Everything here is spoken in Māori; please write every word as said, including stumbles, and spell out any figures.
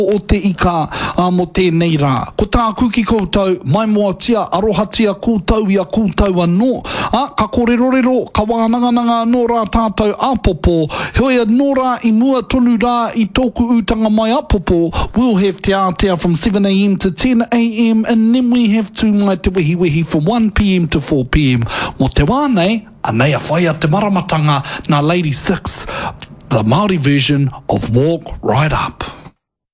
o te ika uh, mo tēnei rā. Ko tā kuki koutou, mai moa tia, aroha tia koutou ia koutou anō. Ah, ka korerorero, ka wānangananga anō rā tātou apopo. Hoi anō rā i mua tonu rā i tōku utanga mai apopo. We'll have Te Aotea from seven a m to ten a m and then we have Tū Mai Te Wehi Wehi from one p m to four p m. Mo te wānei, anei a whai a te maramatanga nā Lady Six, the Māori version of Walk Right Up.